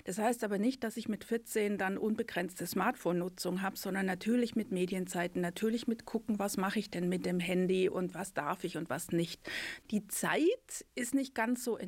Das heißt aber nicht, dass ich mit 14 dann unbegrenzte Smartphone-Nutzung habe, sondern natürlich mit Medienzeiten, natürlich mit gucken, was mache ich denn mit dem Handy und was darf ich und was nicht. Die Zeit ist nicht ganz so